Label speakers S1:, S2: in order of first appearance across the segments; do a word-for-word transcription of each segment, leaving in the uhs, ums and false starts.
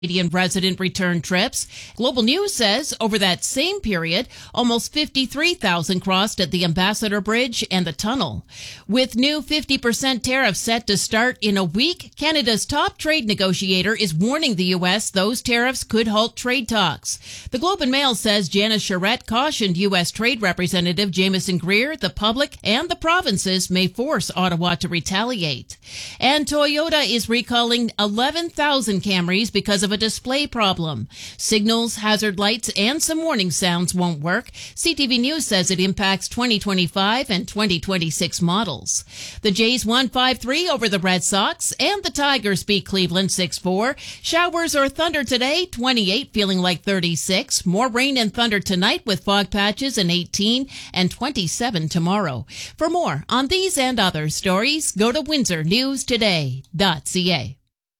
S1: Canadian resident return trips. Global News says over that same period, almost fifty-three thousand crossed at the Ambassador Bridge and the tunnel. With new fifty percent tariffs set to start in a week, Canada's top trade negotiator is warning the U S those tariffs could halt trade talks. The Globe and Mail says Janice Charette cautioned U S Trade Representative Jameson Greer the public and the provinces may force Ottawa to retaliate. And Toyota is recalling eleven thousand Camrys because of a display problem. Signals, hazard lights, and some warning sounds won't work. C T V News says it impacts twenty twenty-five and twenty twenty-six models. The Jays won five three over the Red Sox, and the Tigers beat Cleveland six four. Showers or thunder today, twenty-eight, feeling like thirty-six. More rain and thunder tonight with fog patches and eighteen, and twenty-seven tomorrow. For more on these and other stories, go to windsor news today dot c a.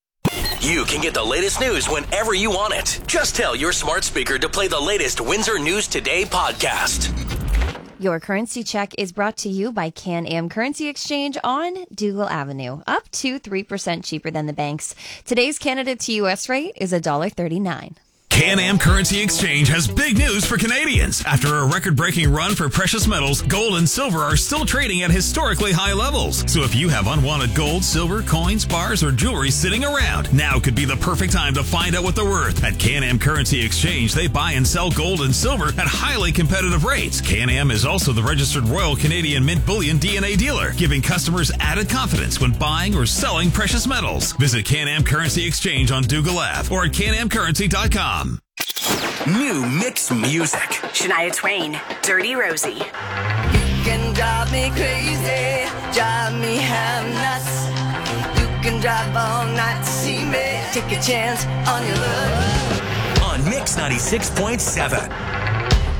S2: You can get the latest news whenever you want it. Just tell your smart speaker to play the latest Windsor News Today podcast.
S3: Your currency check is brought to you by Can-Am Currency Exchange on Dougal Avenue. Up to three percent cheaper than the banks. Today's Canada to U S rate is one dollar thirty-nine.
S4: Can-Am Currency Exchange has big news for Canadians. After a record-breaking run for precious metals, gold and silver are still trading at historically high levels. So if you have unwanted gold, silver, coins, bars, or jewelry sitting around, now could be the perfect time to find out what they're worth. At Can-Am Currency Exchange, they buy and sell gold and silver at highly competitive rates. Can-Am is also the registered Royal Canadian Mint Bullion D N A dealer, giving customers added confidence when buying or selling precious metals. Visit Can-Am Currency Exchange on Dougal Ave or at can am currency dot com.
S2: New mix music.
S5: Shania Twain, Dirty Rosie.
S6: You can drive me crazy, drive me half nuts. You can drive all night to see me. Take a chance on your love.
S2: On Mix ninety-six point seven.